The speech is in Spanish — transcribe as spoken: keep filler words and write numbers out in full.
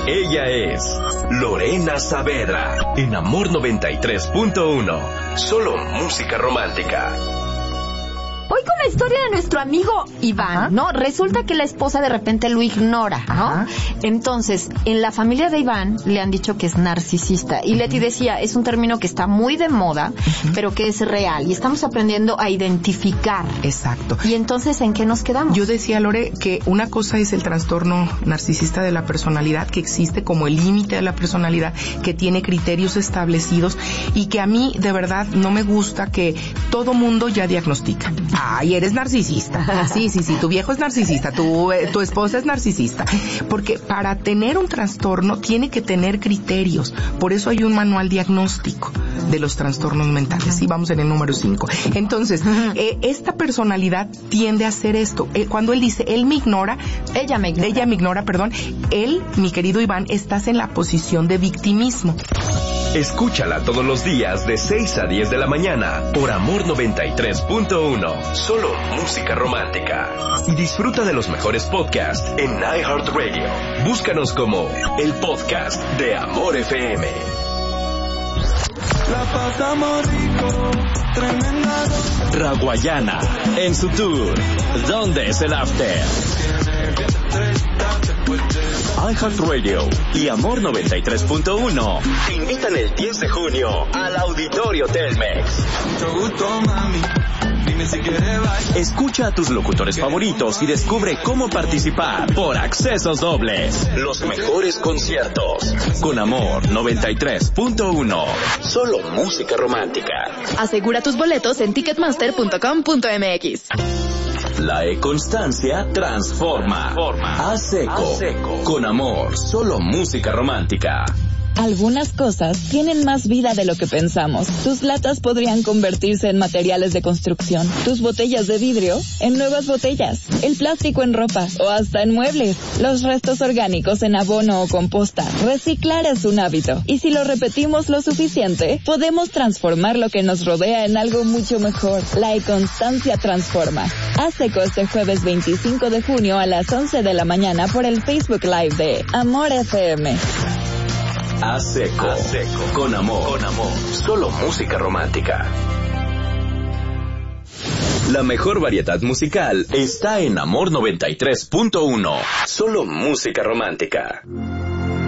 Ella es Lorena Saavedra, en Amor noventa y tres punto uno. Solo música romántica. Hoy con la historia de nuestro amigo Iván, ajá, ¿no? Resulta que la esposa de repente lo ignora, ¿no? Ajá. Entonces, en la familia de Iván le han dicho que es narcisista. Y Leti decía, es un término que está muy de moda, uh-huh, pero que es real. Y estamos aprendiendo a identificar. Exacto. Y entonces, ¿en qué nos quedamos? Yo decía, Lore, que una cosa es el trastorno narcisista de la personalidad, que existe como el límite de la personalidad, que tiene criterios establecidos y que a mí, de verdad, no me gusta que todo mundo ya diagnostica. Ay, eres narcisista. Sí, sí, sí, tu viejo es narcisista, tu, eh, tu esposa es narcisista. Porque para tener un trastorno tiene que tener criterios. Por eso hay un manual diagnóstico de los trastornos mentales. Y vamos en el número cinco. Entonces, eh, esta personalidad tiende a hacer esto. Eh, cuando él dice, él me ignora, ella me ignora, ella me ignora, perdón, él, mi querido Iván, estás en la posición de victimismo. Escúchala todos los días de seis a diez de la mañana por Amor noventa y tres punto uno. Solo música romántica. Y disfruta de los mejores podcasts en iHeartRadio. Búscanos como el podcast de Amor F M. La pasamos rico, tremenda. Raguayana, en su tour ¿Dónde es el after? iHeartRadio y Amor noventa y tres punto uno te invitan el diez de junio al Auditorio Telmex. Mucho gusto, mami. Dime si quieres bailar. Escucha a tus locutores favoritos y descubre cómo participar por accesos dobles. Los mejores conciertos con Amor noventa y tres punto uno. Solo música romántica. Asegura tus boletos en ticketmaster punto com punto m x. La E-Constancia transforma. transforma. A seco. A seco. Con Amor, solo música romántica. Algunas cosas tienen más vida de lo que pensamos. Tus latas podrían convertirse en materiales de construcción, tus botellas de vidrio en nuevas botellas, el plástico en ropa o hasta en muebles, los restos orgánicos en abono o composta. Reciclar es un hábito y si lo repetimos lo suficiente, podemos transformar lo que nos rodea en algo mucho mejor. La E-Constancia transforma. Haz seco este jueves veinticinco de junio a las once de la mañana por el Facebook Live de Amor F M. A seco. A seco. Con amor. Con amor. Solo música romántica. La mejor variedad musical está en Amor noventa y tres punto uno. Solo música romántica.